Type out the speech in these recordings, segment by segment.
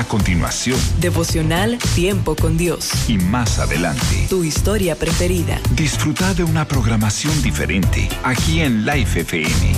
A continuación, devocional Tiempo con Dios. Y más adelante, tu historia preferida. Disfruta de una programación diferente aquí en Life FM.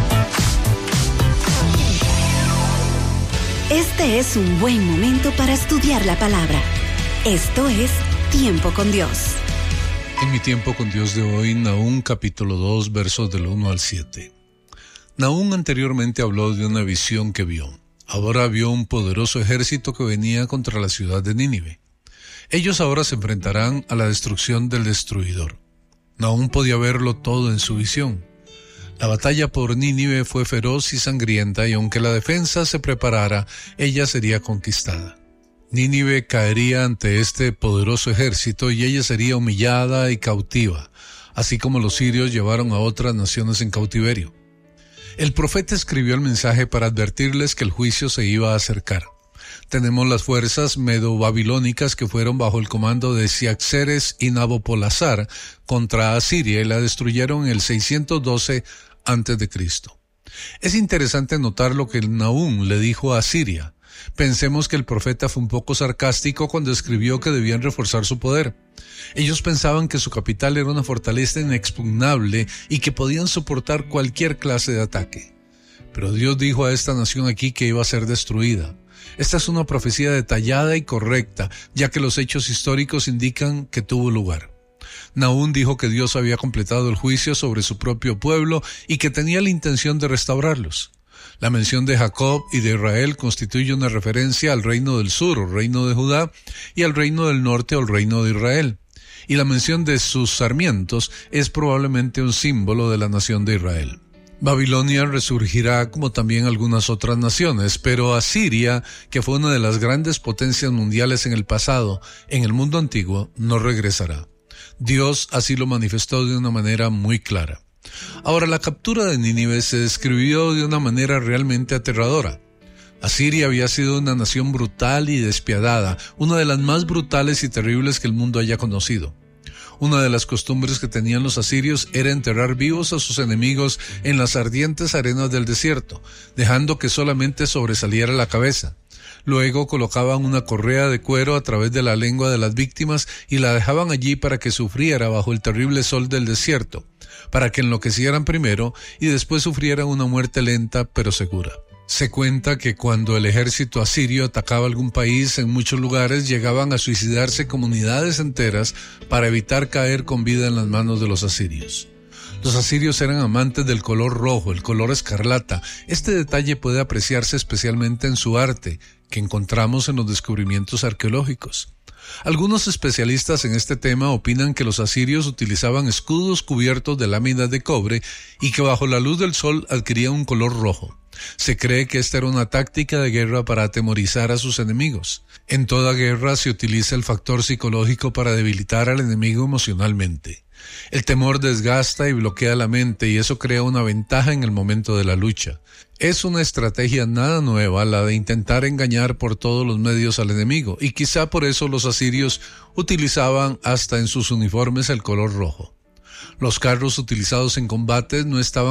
Este es un buen momento para estudiar la palabra. Esto es Tiempo con Dios. En mi tiempo con Dios de hoy, Nahum capítulo 2, versos del 1 al 7. Nahum anteriormente habló de una visión que vio. Ahora vio un poderoso ejército que venía contra la ciudad de Nínive. Ellos ahora se enfrentarán a la destrucción del destruidor. Nahum podía verlo todo en su visión. La batalla por Nínive fue feroz y sangrienta, y aunque la defensa se preparara, ella sería conquistada. Nínive caería ante este poderoso ejército y ella sería humillada y cautiva, así como los sirios llevaron a otras naciones en cautiverio. El profeta escribió el mensaje para advertirles que el juicio se iba a acercar. Tenemos las fuerzas medo-babilónicas que fueron bajo el comando de Ciaxares y Nabopolassar contra Asiria y la destruyeron en el 612 a.C. Es interesante notar lo que Nahum le dijo a Asiria. Pensemos que el profeta fue un poco sarcástico cuando escribió que debían reforzar su poder. Ellos pensaban que su capital era una fortaleza inexpugnable y que podían soportar cualquier clase de ataque. Pero Dios dijo a esta nación aquí que iba a ser destruida. Esta es una profecía detallada y correcta, ya que los hechos históricos indican que tuvo lugar. Nahum dijo que Dios había completado el juicio sobre su propio pueblo y que tenía la intención de restaurarlos. La mención de Jacob y de Israel constituye una referencia al reino del sur, o reino de Judá, y al reino del norte, o el reino de Israel. Y la mención de sus sarmientos es probablemente un símbolo de la nación de Israel. Babilonia resurgirá como también algunas otras naciones, pero Asiria, que fue una de las grandes potencias mundiales en el pasado, en el mundo antiguo, no regresará. Dios así lo manifestó de una manera muy clara. Ahora, la captura de Nínive se describió de una manera realmente aterradora. Asiria había sido una nación brutal y despiadada, una de las más brutales y terribles que el mundo haya conocido. Una de las costumbres que tenían los asirios era enterrar vivos a sus enemigos en las ardientes arenas del desierto, dejando que solamente sobresaliera la cabeza. Luego colocaban una correa de cuero a través de la lengua de las víctimas y la dejaban allí para que sufriera bajo el terrible sol del desierto, para que enloquecieran primero y después sufrieran una muerte lenta pero segura. Se cuenta que cuando el ejército asirio atacaba algún país, en muchos lugares llegaban a suicidarse comunidades enteras para evitar caer con vida en las manos de los asirios. Los asirios eran amantes del color rojo, el color escarlata. Este detalle puede apreciarse especialmente en su arte, que encontramos en los descubrimientos arqueológicos. Algunos especialistas en este tema opinan que los asirios utilizaban escudos cubiertos de láminas de cobre y que bajo la luz del sol adquirían un color rojo. Se cree que esta era una táctica de guerra para atemorizar a sus enemigos. En toda guerra se utiliza el factor psicológico para debilitar al enemigo emocionalmente. El temor desgasta y bloquea la mente y eso crea una ventaja en el momento de la lucha. Es una estrategia nada nueva la de intentar engañar por todos los medios al enemigo, y quizá por eso los asirios utilizaban hasta en sus uniformes el color rojo. Los carros utilizados en combates no estaban